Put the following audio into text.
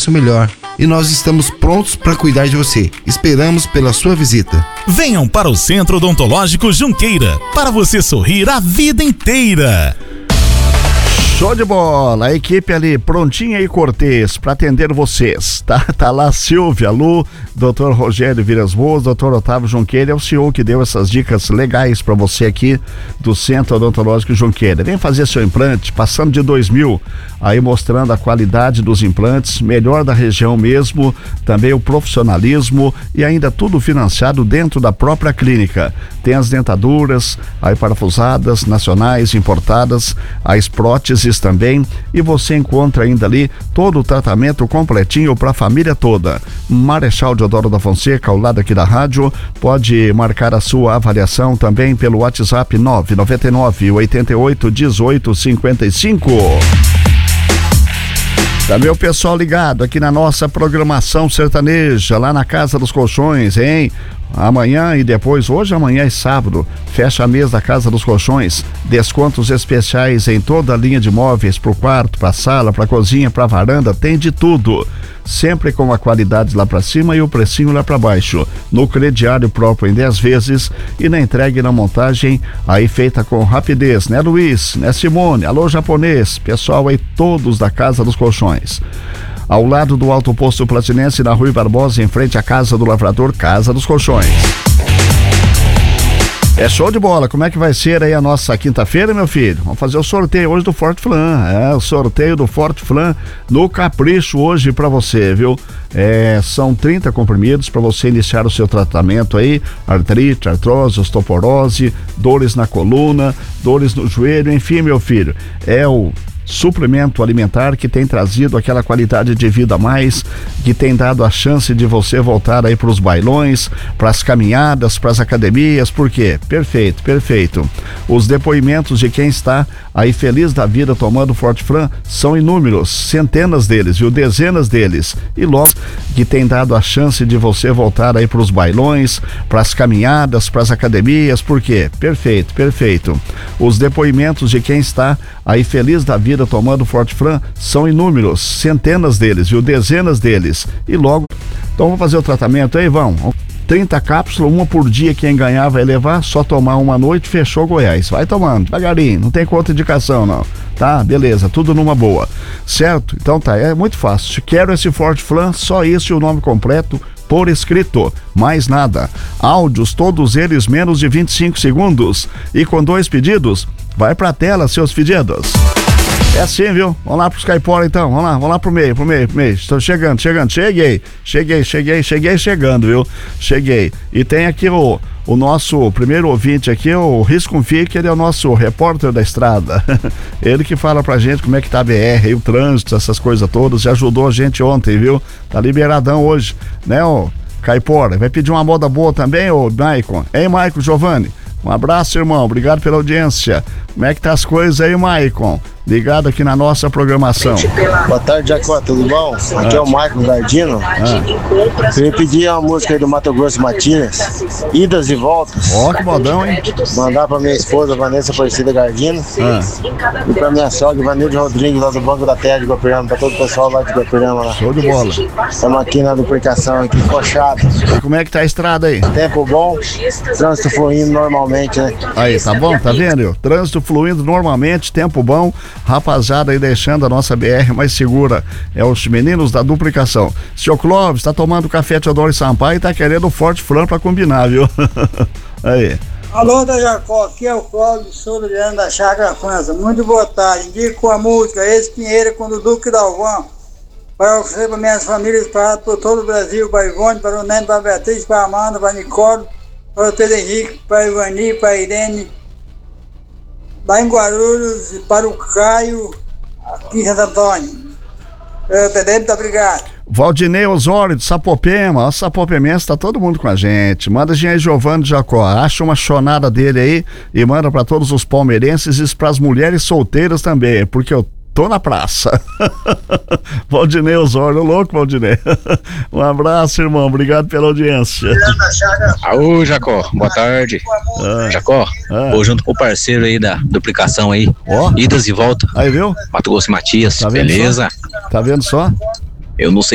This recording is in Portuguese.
mereça o melhor. E nós estamos prontos para cuidar de você. Esperamos pela sua visita. Venham para o Centro Odontológico Junqueira, para você sorrir a vida inteira. Show de bola, a equipe ali prontinha e cortês para atender vocês, tá lá Silvia, Lu, Dr. Rogério Vilas Boas, Dr. Otávio Junqueira, é o senhor que deu essas dicas legais para você aqui do Centro Odontológico Junqueira. Vem fazer seu implante, passando de 2.000, aí mostrando a qualidade dos implantes, melhor da região mesmo, também o profissionalismo e ainda tudo financiado dentro da própria clínica. Tem as dentaduras, aí parafusadas, nacionais, importadas, as próteses também, e você encontra ainda ali todo o tratamento completinho para a família toda. Marechal Deodoro da Fonseca, ao lado aqui da rádio, pode marcar a sua avaliação também pelo WhatsApp 999 88 18 55. Também o pessoal ligado aqui na nossa programação sertaneja, lá na Casa dos Colchões, hein? Amanhã e depois, hoje, amanhã e sábado, fecha a mesa da Casa dos Colchões, descontos especiais em toda a linha de móveis, pro quarto, pra sala, pra cozinha, pra varanda, tem de tudo. Sempre com a qualidade lá pra cima e o precinho lá pra baixo. No crediário próprio em 10 vezes e na entrega e na montagem aí feita com rapidez, né, Luiz? Né, Simone? Alô, japonês? Pessoal aí todos da Casa dos Colchões. Ao lado do Alto Posto Platinense, na Rui Barbosa, em frente à Casa do Lavrador, Casa dos Colchões. É show de bola. Como é que vai ser aí a nossa quinta-feira, meu filho? Vamos fazer o sorteio hoje do Forte Flan. O sorteio do Forte Flan no Capricho hoje pra você, viu? São 30 comprimidos para você iniciar o seu tratamento aí, artrite, artrose, osteoporose, dores na coluna, dores no joelho, enfim, meu filho. É o suplemento alimentar que tem trazido aquela qualidade de vida a mais, que tem dado a chance de você voltar aí para os bailões, para as caminhadas, para as academias. Por quê? Perfeito, perfeito. Os depoimentos de quem está aí feliz da vida tomando Forte Flan são inúmeros, centenas deles, viu? Dezenas deles. E logo que tem dado a chance de você voltar aí para os bailões, para as caminhadas, para as academias. Por quê? Perfeito, perfeito. Os depoimentos de quem está aí feliz da vida tomando Forte Flan são inúmeros, centenas deles, viu? Dezenas deles. E logo, então vamos fazer o tratamento aí, vamos. 30 cápsulas, uma por dia, quem ganhar vai levar, só tomar uma noite, fechou Goiás. Vai tomando, devagarinho, não tem contraindicação não, tá? Beleza, tudo numa boa, certo? Então tá, é muito fácil. Quero esse Forte Flan, só isso e o nome completo por escrito, mais nada. Áudios, todos eles menos de 25 segundos. E com 2 pedidos, vai pra tela seus pedidos. É assim, viu? Vamos lá pros caipora então, vamos lá pro meio. Estou chegando, cheguei, viu? Cheguei. E tem aqui o nosso primeiro ouvinte aqui, o Risconfi, que ele é o nosso repórter da estrada. Ele que fala pra gente como é que tá a BR, o trânsito, essas coisas todas, já ajudou a gente ontem, viu? Tá liberadão hoje, né, ô caipora? Vai pedir uma moda boa também, ô Maicon? Hein, Maicon, Giovanni? Um abraço, irmão, obrigado pela audiência. Como é que tá as coisas aí, Maicon? Ligado aqui na nossa programação. Boa tarde, Jacó, tudo bom? Aqui é o Maicon Gardino. Queria pedir uma música aí do Mato Grosso Matias, Idas e Voltas. Ó, que modão, hein? Mandar pra minha esposa, Vanessa Aparecida Gardino. E pra minha sogra, Vanilde Rodrigues, lá do Banco da Terra de Guapirama, pra todo o pessoal lá de Guapirama lá. Show de bola. Estamos aqui na duplicação, aqui, coxado. E como é que tá a estrada aí? Tempo bom, trânsito fluindo normalmente, né? Aí, tá bom? Tá vendo? Trânsito fluindo normalmente, tempo bom. Rapaziada aí deixando a nossa BR mais segura. É os meninos da duplicação. Seu Clóvis tá tomando café Teodoro Sampaio e tá querendo o Forte Flan pra combinar, viu? Aí. Alô, da Jacó, aqui é o Clóvis Sobrano da Chácara França. Muito boa tarde. Indico a música Esse Pinheiro com o Duque Dalvão. Para oferecer para minhas famílias, para todo o Brasil, para Ivone, para o Neno, para a Beatriz, para a Amanda, para a Nicole, para o Pedro Henrique, para a Ivani, para a Irene, lá em Guarulhos, e para o Caio, aqui em Santo Antônio. Muito obrigado. Valdinei Osório de Sapopema, Sapopemense, tá todo mundo com a gente. Manda Jean Giovanni de Jacó, acha uma chonada dele aí e manda para todos os palmeirenses e para as mulheres solteiras também, porque eu tô na praça. Valdinei Osório, louco, Valdinei. Um abraço, irmão, obrigado pela audiência. Alô, Jacó, boa tarde. Jacó, vou junto com o parceiro aí da duplicação aí, idas e voltas. Aí, viu? Mato Grosso Matias, tá beleza? Só? Tá vendo só? Eu não sei